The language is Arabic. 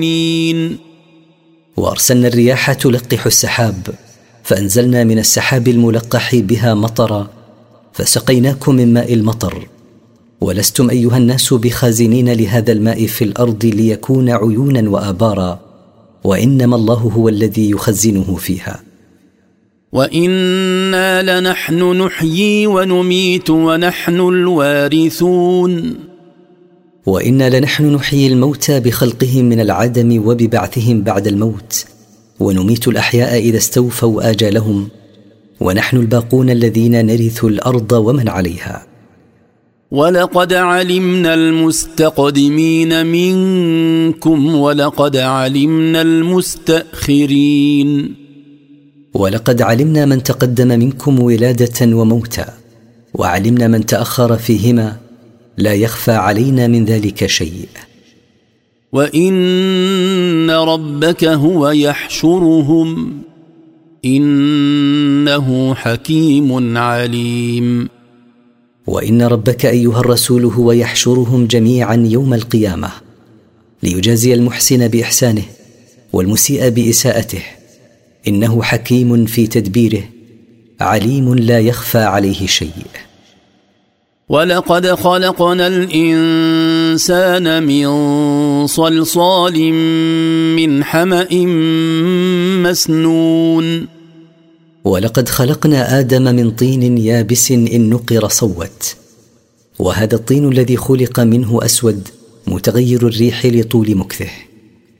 وأرسلنا الرياح تلقح السحاب فأنزلنا من السحاب الملقح بها مطرا فسقيناكم من ماء المطر، ولستم أيها الناس بخازنين لهذا الماء في الأرض ليكون عيونا وآبارا، وإنما الله هو الذي يخزنه فيها. وإنا لنحن نحيي ونميت ونحن الوارثون. وإنا لنحن نحيي الموتى بخلقهم من العدم وببعثهم بعد الموت، ونميت الأحياء إذا استوفوا آجالهم، ونحن الباقون الذين نرث الأرض ومن عليها. ولقد علمنا المستقدمين منكم ولقد علمنا المستأخرين. ولقد علمنا من تقدم منكم ولادة وموتا، وعلمنا من تأخر فيهما، لا يخفى علينا من ذلك شيء. وإن ربك هو يحشرهم إنه حكيم عليم. وإن ربك أيها الرسول هو يحشرهم جميعا يوم القيامة ليجازي المحسن بإحسانه والمسيء بإساءته، إنه حكيم في تدبيره عليم لا يخفى عليه شيء. ولقد خلقنا الإنسان من صلصال من حمأ مسنون. ولقد خلقنا آدم من طين يابس إن نقر صوت، وهذا الطين الذي خلق منه أسود متغير الريح لطول مكثه.